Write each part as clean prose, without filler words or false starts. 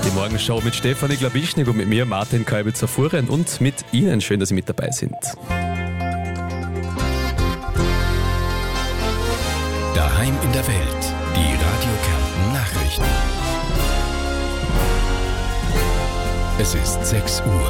Die Morgenshow mit Stefanie Glawischnik und mit mir, Martin Kalbitzer-Fuhren, und mit Ihnen. Schön, dass Sie mit dabei sind. Daheim in der Welt. Die Radio Kärnten Nachrichten. Es ist 6 Uhr.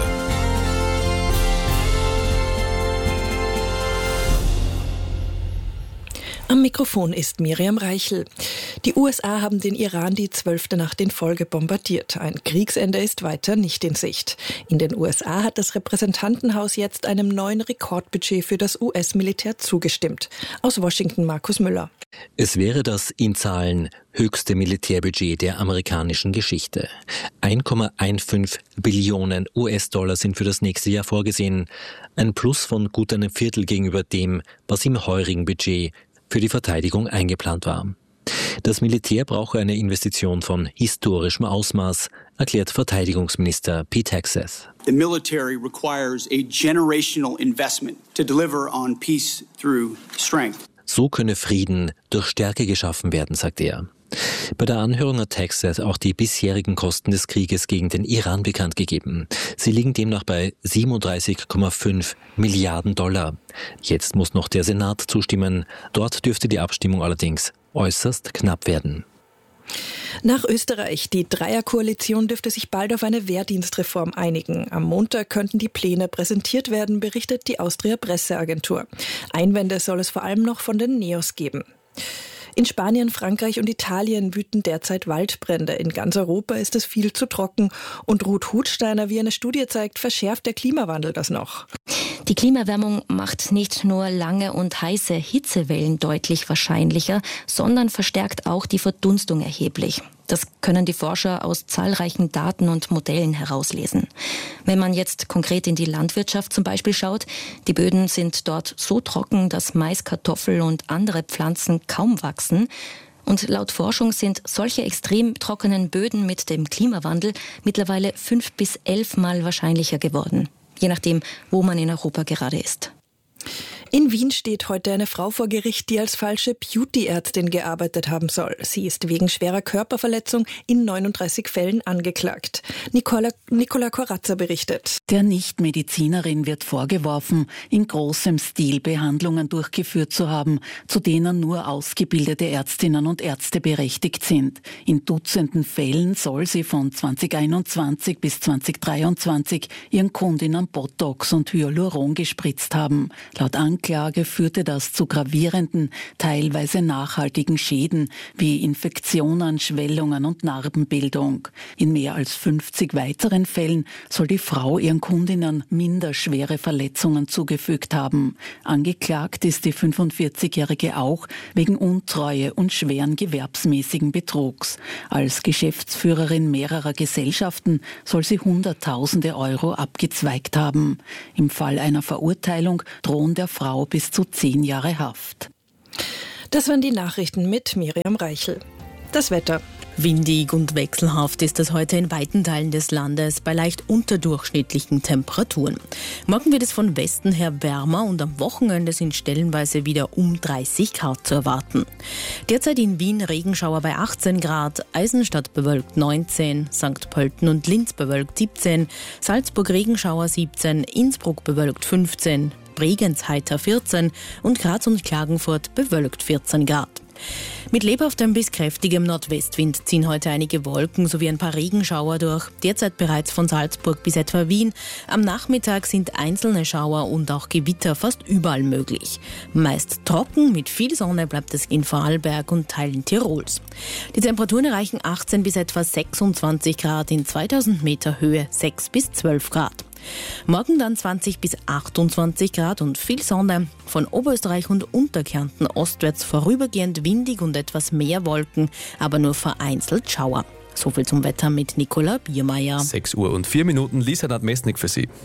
Am Mikrofon ist Miriam Reichel. Die USA haben den Iran die 12. Nacht in Folge bombardiert. Ein Kriegsende ist weiter nicht in Sicht. In den USA hat das Repräsentantenhaus jetzt einem neuen Rekordbudget für das US-Militär zugestimmt. Aus Washington Markus Müller. Es wäre das in Zahlen höchste Militärbudget der amerikanischen Geschichte. 1,15 Billionen US-Dollar sind für das nächste Jahr vorgesehen. Ein Plus von gut einem Viertel gegenüber dem, was im heurigen Budget für die Verteidigung eingeplant war. Das Militär brauche eine Investition von historischem Ausmaß, erklärt Verteidigungsminister Pete Hegseth. The military requires a generational investment to deliver on peace through strength. So könne Frieden durch Stärke geschaffen werden, sagt er. Bei der Anhörung hat Hegseth auch die bisherigen Kosten des Krieges gegen den Iran bekannt gegeben. Sie liegen demnach bei 37,5 Milliarden Dollar. Jetzt muss noch der Senat zustimmen. Dort dürfte die Abstimmung allerdings äußerst knapp werden. Nach Österreich. Die Dreierkoalition dürfte sich bald auf eine Wehrdienstreform einigen. Am Montag könnten die Pläne präsentiert werden, berichtet die Austria Presseagentur. Einwände soll es vor allem noch von den Neos geben. In Spanien, Frankreich und Italien wüten derzeit Waldbrände. In ganz Europa ist es viel zu trocken. Und Ruth Hutsteiner, wie eine Studie zeigt, verschärft der Klimawandel das noch. Die Klimaerwärmung macht nicht nur lange und heiße Hitzewellen deutlich wahrscheinlicher, sondern verstärkt auch die Verdunstung erheblich. Das können die Forscher aus zahlreichen Daten und Modellen herauslesen. Wenn man jetzt konkret in die Landwirtschaft zum Beispiel schaut, die Böden sind dort so trocken, dass Mais, Kartoffel und andere Pflanzen kaum wachsen. Und laut Forschung sind solche extrem trockenen Böden mit dem Klimawandel mittlerweile 5 bis 11 Mal wahrscheinlicher geworden. Je nachdem, wo man in Europa gerade ist. In Wien steht heute eine Frau vor Gericht, die als falsche Beauty-Ärztin gearbeitet haben soll. Sie ist wegen schwerer Körperverletzung in 39 Fällen angeklagt. Nicola Corazza berichtet. Der Nichtmedizinerin wird vorgeworfen, in großem Stil Behandlungen durchgeführt zu haben, zu denen nur ausgebildete Ärztinnen und Ärzte berechtigt sind. In Dutzenden Fällen soll sie von 2021 bis 2023 ihren Kundinnen Botox und Hyaluron gespritzt haben. Laut Anklage führte das zu gravierenden, teilweise nachhaltigen Schäden wie Infektionen, Schwellungen und Narbenbildung. In mehr als 50 weiteren Fällen soll die Frau ihren Kundinnen minder schwere Verletzungen zugefügt haben. Angeklagt ist die 45-Jährige auch wegen Untreue und schweren gewerbsmäßigen Betrugs. Als Geschäftsführerin mehrerer Gesellschaften soll sie Hunderttausende Euro abgezweigt haben. Im Fall einer Verurteilung drohen der Frau bis zu 10 Jahre Haft. Das waren die Nachrichten mit Miriam Reichel. Das Wetter. Windig und wechselhaft ist es heute in weiten Teilen des Landes bei leicht unterdurchschnittlichen Temperaturen. Morgen wird es von Westen her wärmer und am Wochenende sind stellenweise wieder um 30 Grad zu erwarten. Derzeit in Wien Regenschauer bei 18 Grad, Eisenstadt bewölkt 19, St. Pölten und Linz bewölkt 17, Salzburg Regenschauer 17, Innsbruck bewölkt 15, Bregenz heiter 14 und Graz und Klagenfurt bewölkt 14 Grad. Mit lebhaftem bis kräftigem Nordwestwind ziehen heute einige Wolken sowie ein paar Regenschauer durch, derzeit bereits von Salzburg bis etwa Wien. Am Nachmittag sind einzelne Schauer und auch Gewitter fast überall möglich. Meist trocken, mit viel Sonne bleibt es in Vorarlberg und Teilen Tirols. Die Temperaturen erreichen 18 bis etwa 26 Grad, in 2000 Meter Höhe 6 bis 12 Grad. Morgen dann 20 bis 28 Grad und viel Sonne. Von Oberösterreich und Unterkärnten ostwärts vorübergehend windig und etwas mehr Wolken, aber nur vereinzelt Schauer. So viel zum Wetter mit Nicola Biermeier. 6 Uhr und 4 Minuten. Lisa Nadmesnik für Sie.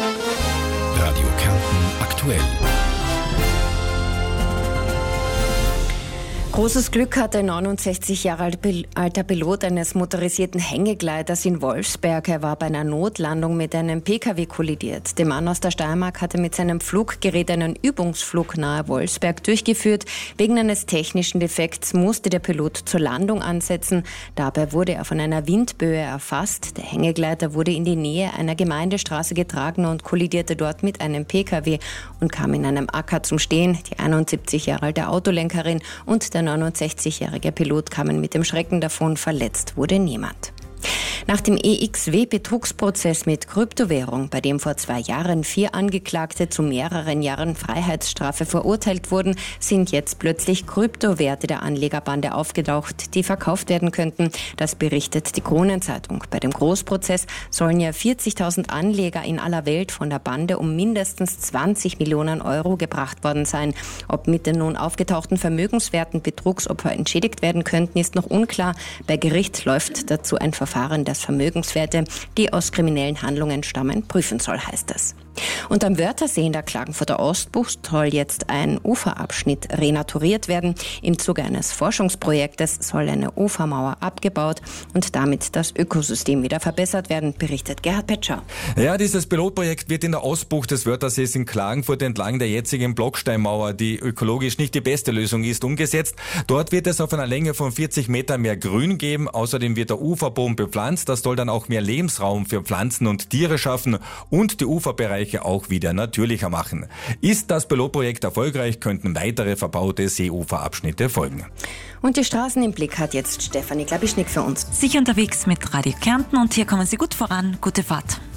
Radio Kärnten aktuell. Großes Glück hatte ein 69 Jahre alter Pilot eines motorisierten Hängegleiters in Wolfsberg. Er war bei einer Notlandung mit einem Pkw kollidiert. Der Mann aus der Steiermark hatte mit seinem Fluggerät einen Übungsflug nahe Wolfsberg durchgeführt. Wegen eines technischen Defekts musste der Pilot zur Landung ansetzen. Dabei wurde er von einer Windböe erfasst. Der Hängegleiter wurde in die Nähe einer Gemeindestraße getragen und kollidierte dort mit einem Pkw und kam in einem Acker zum Stehen. Die 71 Jahre alte Autolenkerin und der 69-jährige Pilot kamen mit dem Schrecken davon, verletzt wurde niemand. Nach dem EXW-Betrugsprozess mit Kryptowährung, bei dem vor 2 Jahren 4 Angeklagte zu mehreren Jahren Freiheitsstrafe verurteilt wurden, sind jetzt plötzlich Kryptowerte der Anlegerbande aufgetaucht, die verkauft werden könnten. Das berichtet die Kronenzeitung. Bei dem Großprozess sollen ja 40.000 Anleger in aller Welt von der Bande um mindestens 20 Millionen Euro gebracht worden sein. Ob mit den nun aufgetauchten Vermögenswerten Betrugsopfer entschädigt werden könnten, ist noch unklar. Bei Gericht läuft dazu ein Verfahren, das Vermögenswerte, die aus kriminellen Handlungen stammen, prüfen soll, heißt es. Und am Wörthersee in der Klagenfurter Ostbucht soll jetzt ein Uferabschnitt renaturiert werden. Im Zuge eines Forschungsprojektes soll eine Ufermauer abgebaut und damit das Ökosystem wieder verbessert werden, berichtet Gerhard Petscher. Ja, dieses Pilotprojekt wird in der Ostbucht des Wörthersees in Klagenfurt entlang der jetzigen Blocksteinmauer, die ökologisch nicht die beste Lösung ist, umgesetzt. Dort wird es auf einer Länge von 40 Metern mehr Grün geben. Außerdem wird der Uferboden bepflanzt. Das soll dann auch mehr Lebensraum für Pflanzen und Tiere schaffen und die Uferbereiche auch wieder natürlicher machen. Ist das Pilotprojekt erfolgreich, könnten weitere verbaute Seeuferabschnitte folgen. Und die Straßen im Blick hat jetzt Stefanie Klabischnik für uns. Sicher unterwegs mit Radio Kärnten und hier kommen Sie gut voran. Gute Fahrt.